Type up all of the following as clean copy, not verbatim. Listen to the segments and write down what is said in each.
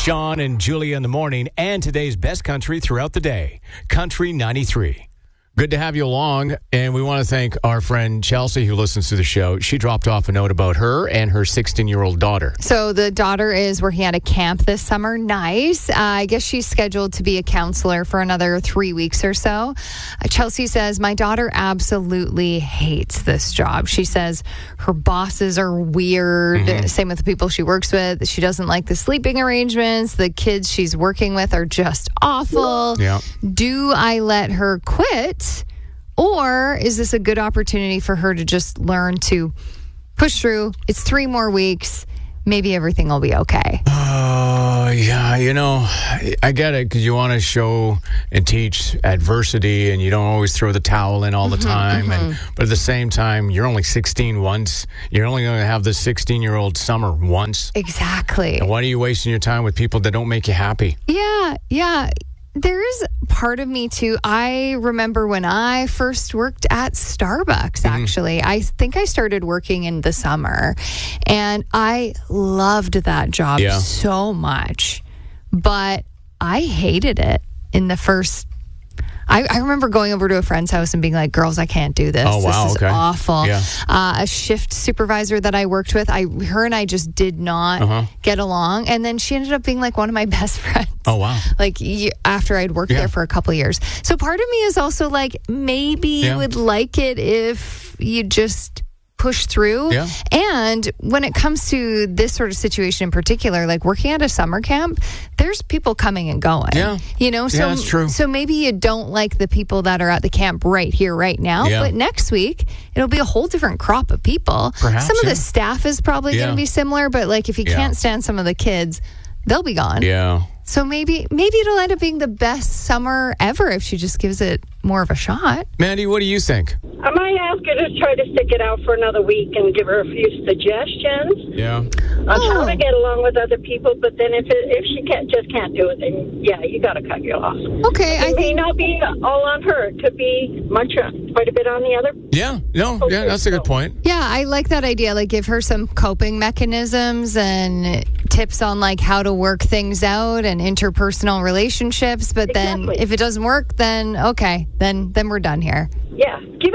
Sean and Julia in the morning, and today's best country throughout the day. Country 93. Good to have you along, and we want to thank our friend Chelsea who listens to the show. She dropped off a note about her and her 16-year-old daughter. So the daughter is working at a camp this summer. Nice. I guess she's scheduled to be a counselor for another 3 weeks or so. Chelsea says, my daughter absolutely hates this job. She says her bosses are weird. Mm-hmm. Same with the people she works with. She doesn't like the sleeping arrangements. The kids she's working with are just awful. Yeah. Do I let her quit? Or is this a good opportunity for her to just learn to push through? It's 3 more weeks. Maybe everything will be okay. Yeah, I get it because you want to show and teach adversity and you don't always throw the towel in all the time. But at the same time, you're only 16 once. You're only going to have this 16-year-old summer once. Exactly. And why are you wasting your time with people that don't make you happy? Yeah. There is part of me, too. I remember when I first worked at Starbucks, actually. I think I started working in the summer, and I loved that job so much. But I hated it in the first... I remember going over to a friend's house and being like, girls, I can't do this. Oh, wow, this is awful. Yeah. A shift supervisor that I worked with, her and I just did not get along. And then she ended up being like one of my best friends. Oh, wow. Like after I'd worked there for a couple of years. So part of me is also like, maybe you would like it if you just push through. Yeah. And when it comes to this sort of situation in particular, like working at a summer camp, there's people coming and going. Yeah. So that's true. So maybe you don't like the people that are at the camp right here, right now. Yeah. But next week, it'll be a whole different crop of people. Perhaps, some of the staff is probably going to be similar, but like if you can't stand some of the kids, they'll be gone. Yeah. So maybe it'll end up being the best summer ever if she just gives it more of a shot. Mandy, what do you think? I might ask her to try to stick it out for another week and give her a few suggestions Yeah. on how to get along with other people. But then if she just can't do it, then you got to cut you off. Okay, It may not be all on her. It could be quite a bit on the other. Yeah. No. Yeah, that's a good point. Yeah, I like that idea. Like give her some coping mechanisms and tips on like how to work things out and interpersonal relationships. But then if it doesn't work, then okay, then we're done here. Yeah, give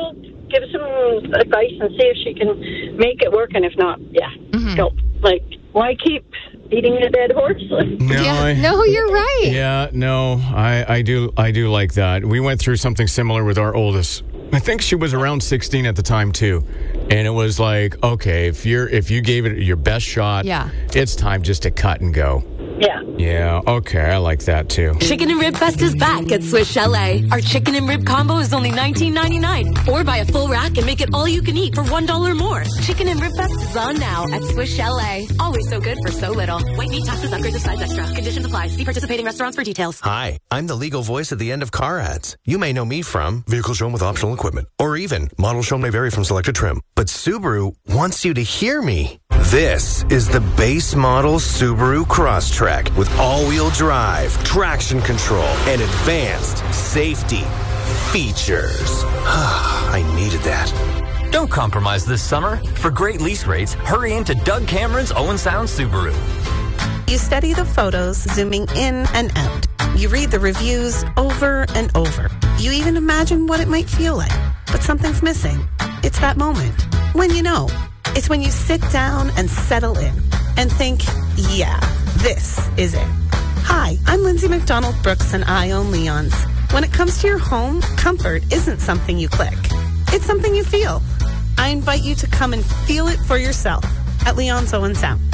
some advice and see if she can make it work. And if not, don't. Like, why keep beating a dead horse? No, You're right. Yeah, no, I do like that. We went through something similar with our oldest. I think she was around 16 at the time too, and it was like, okay, if you gave it your best shot, it's time just to cut and go. Yeah, okay, I like that too. Chicken and Rib Fest is back at Swiss Chalet. Our chicken and rib combo is only $19.99. Or buy a full rack and make it all you can eat for $1 more. Chicken and Rib Fest is on now at Swiss Chalet. Always so good for so little. White meat, taxes, upgrades of size extra. Conditions apply. See participating restaurants for details. Hi, I'm the legal voice at the end of car ads. You may know me from vehicle shown with optional equipment, or even model shown may vary from selected trim. But Subaru wants you to hear me. This is the base model Subaru Crosstrek with all-wheel drive, traction control, and advanced safety features. I needed that. Don't compromise this summer. For great lease rates, hurry into Doug Cameron's Owen Sound Subaru. You study the photos, zooming in and out. You read the reviews over and over. You even imagine what it might feel like. But something's missing. It's that moment. When you know. It's when you sit down and settle in and think, yeah, this is it. Hi, I'm Lindsay McDonald Brooks and I own Leon's. When it comes to your home, comfort isn't something you click. It's something you feel. I invite you to come and feel it for yourself at Leon's Owen Sound.